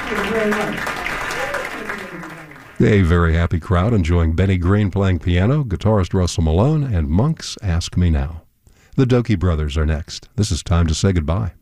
A very happy crowd enjoying Benny Green playing piano, guitarist Russell Malone, and Monk's Ask Me Now. The Dokie Brothers are next. This is time to say goodbye.